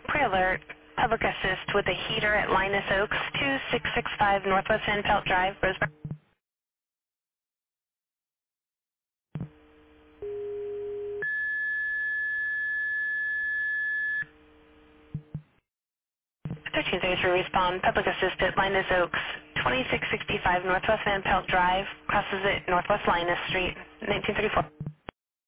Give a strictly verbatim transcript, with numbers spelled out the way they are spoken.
Pre-alert. Public assist with a heater at Linus Oaks, two six six five Northwest Van Pelt Drive, Roseburg. thirteen thirty-three respond. Public assist at Linus Oaks, twenty-six sixty-five Northwest Van Pelt Drive, crosses at Northwest Linus Street, nineteen thirty-four.